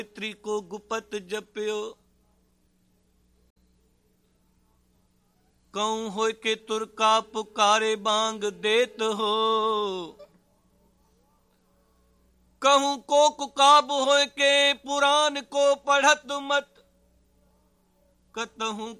गायत्री को गुपत जप्यो। कहूं होय के तुरका पुकारे बांग देत हो। कहूं को कुकाब होय के पुराण को पढ़त मत। कतहूं